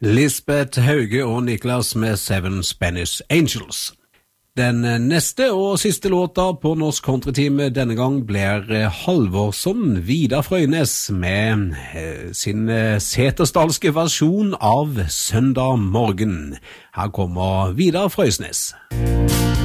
Lisbeth Hauge og Niklas med Seven Spanish Angels. Den neste og siste låta på Norsk Countrytime denne gang blir Halvorsson Vidar Frøynes med sin setersdalske versjon av Søndag morgen. Her kommer Vidar Frøynes.